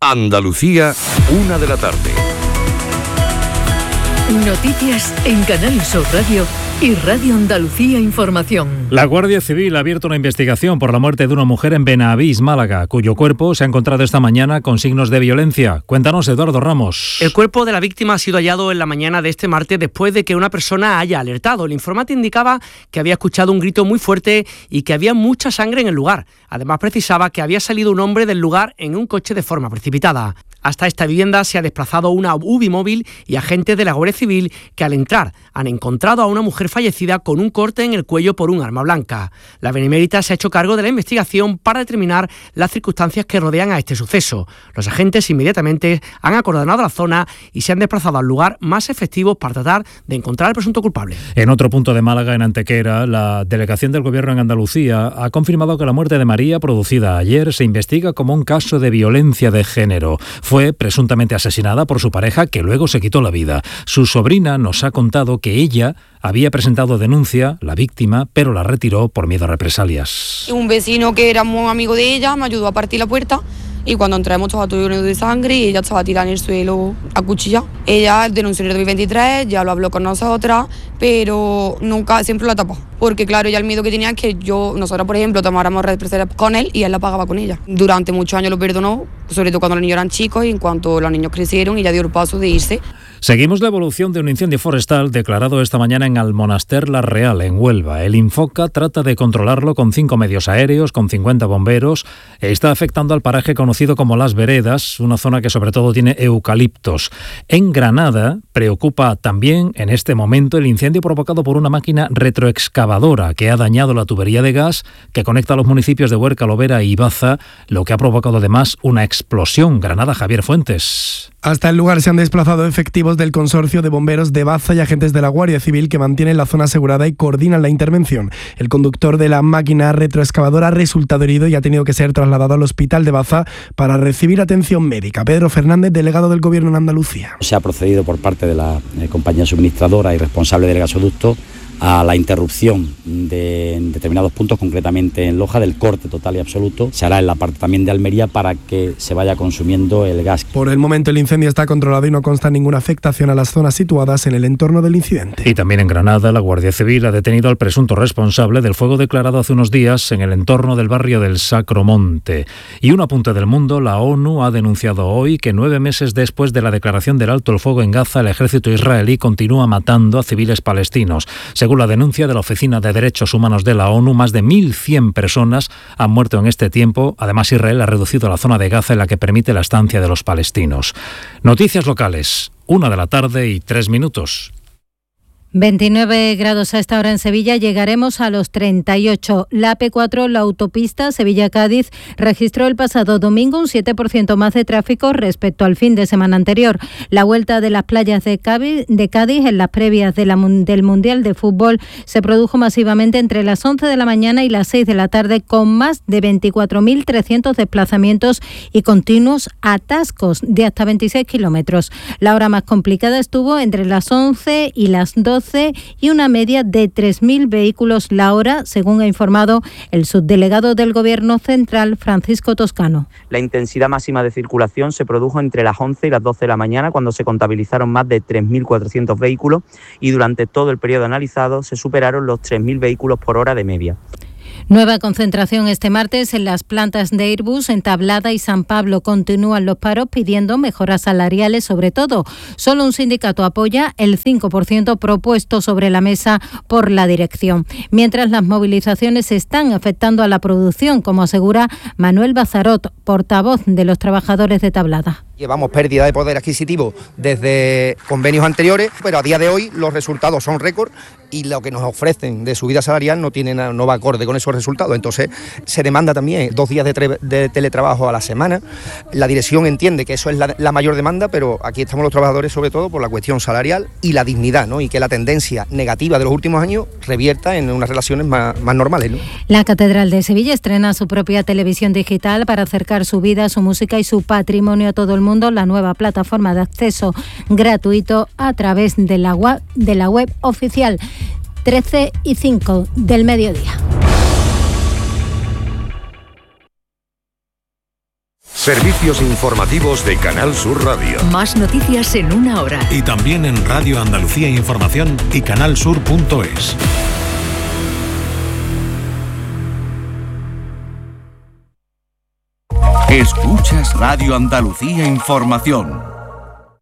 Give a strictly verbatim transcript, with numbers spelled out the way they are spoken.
Andalucía, una de la tarde. Noticias en Canal Sur Radio y Radio Andalucía Información. La Guardia Civil ha abierto una investigación por la muerte de una mujer en Benavís, Málaga, cuyo cuerpo se ha encontrado esta mañana con signos de violencia. Cuéntanos, Eduardo Ramos. El cuerpo de la víctima ha sido hallado en la mañana de este martes después de que una persona haya alertado. El informante indicaba que había escuchado un grito muy fuerte y que había mucha sangre en el lugar. Además, precisaba que había salido un hombre del lugar en un coche de forma precipitada. Hasta esta vivienda se ha desplazado una U B I móvil y agentes de la Guardia Civil que al entrar han encontrado a una mujer fallecida con un corte en el cuello por un arma blanca. La Benemérita se ha hecho cargo de la investigación para determinar las circunstancias que rodean a este suceso. Los agentes inmediatamente han acordonado la zona y se han desplazado al lugar más efectivo para tratar de encontrar al presunto culpable. En otro punto de Málaga, en Antequera, la delegación del Gobierno en Andalucía ha confirmado que la muerte de María, producida ayer, se investiga como un caso de violencia de género. Fue presuntamente asesinada por su pareja, que luego se quitó la vida. Su sobrina nos ha contado que ella había presentado denuncia, la víctima, pero la retiró por miedo a represalias. Un vecino que era muy amigo de ella me ayudó a partir la puerta y cuando entramos estaba todo lleno de sangre y ella estaba tirada en el suelo a cuchilla. Ella denunció en el dos mil veintitrés, ya lo habló con nosotras, pero nunca, siempre la tapó. Porque claro, ella el miedo que tenía es que yo, nosotros por ejemplo, tomáramos represalias con él y él la pagaba con ella. Durante muchos años lo perdonó, sobre todo cuando los niños eran chicos y en cuanto los niños crecieron y ya dio el paso de irse. Seguimos la evolución de un incendio forestal declarado esta mañana en Almonaster La Real, en Huelva. El Infoca trata de controlarlo con cinco medios aéreos, con cincuenta bomberos. Está afectando al paraje conocido como Las Veredas, una zona que sobre todo tiene eucaliptos. En Granada preocupa también en este momento el incendio provocado por una máquina retroexcavadora que ha dañado la tubería de gas que conecta a los municipios de Huerca, Lovera y Baza, lo que ha provocado además una explosión. Granada, Javier Fuentes. Hasta el lugar se han desplazado efectivos del Consorcio de Bomberos de Baza y agentes de la Guardia Civil que mantienen la zona asegurada y coordinan la intervención. El conductor de la máquina retroexcavadora ha resultado herido y ha tenido que ser trasladado al hospital de Baza para recibir atención médica. Pedro Fernández, delegado del Gobierno en Andalucía. Se ha procedido por parte de la eh, compañía suministradora y responsable del gasoducto a la interrupción de en determinados puntos, concretamente en Loja, del corte total y absoluto. Se hará en la parte también de Almería para que se vaya consumiendo el gas. Por el momento el incendio está controlado y no consta ninguna afectación a las zonas situadas en el entorno del incidente. Y también en Granada, la Guardia Civil ha detenido al presunto responsable del fuego declarado hace unos días en el entorno del barrio del Sacro Monte. Y un apunte del mundo, la ONU ha denunciado hoy que nueve meses después de la declaración del alto el fuego en Gaza, el ejército israelí continúa matando a civiles palestinos. Según la denuncia de la Oficina de Derechos Humanos de la ONU, más de mil cien personas han muerto en este tiempo. Además, Israel ha reducido la zona de Gaza en la que permite la estancia de los palestinos. Noticias locales, una de la tarde y tres minutos. veintinueve grados a esta hora en Sevilla, llegaremos a los treinta y ocho. La A P cuatro, la autopista Sevilla-Cádiz, registró el pasado domingo un siete por ciento más de tráfico respecto al fin de semana anterior. La vuelta de las playas de Cádiz, de Cádiz en las previas de la, del Mundial de Fútbol se produjo masivamente entre las once de la mañana y las seis de la tarde, con más de veinticuatro mil trescientos desplazamientos y continuos atascos de hasta veintiséis kilómetros. La hora más complicada estuvo entre las once y las doce y una media de tres mil vehículos la hora, según ha informado el subdelegado del Gobierno Central, Francisco Toscano. La intensidad máxima de circulación se produjo entre las once y las doce de la mañana, cuando se contabilizaron más de tres mil cuatrocientos vehículos y durante todo el periodo analizado se superaron los tres mil vehículos por hora de media. Nueva concentración este martes en las plantas de Airbus en Tablada y San Pablo. Continúan los paros pidiendo mejoras salariales, sobre todo. Solo un sindicato apoya el cinco por ciento propuesto sobre la mesa por la dirección. Mientras las movilizaciones están afectando a la producción, como asegura Manuel Bazarot, portavoz de los trabajadores de Tablada. Llevamos pérdida de poder adquisitivo desde convenios anteriores, pero a día de hoy los resultados son récord y lo que nos ofrecen de subida salarial no tiene no va acorde con esos resultados. Entonces se demanda también dos días de, tre- de teletrabajo a la semana. La dirección entiende que eso es la, la mayor demanda, pero aquí estamos los trabajadores sobre todo por la cuestión salarial y la dignidad, ¿no? Y que la tendencia negativa de los últimos años revierta en unas relaciones más, más normales, ¿no? La Catedral de Sevilla estrena su propia televisión digital para acercar su vida, su música y su patrimonio a todo el mundo. La nueva plataforma de acceso gratuito a través de la web, de la web oficial. trece y cinco del mediodía. Servicios informativos de Canal Sur Radio. Más noticias en una hora. Y también en Radio Andalucía Información y canalsur punto es. Escuchas Radio Andalucía Información.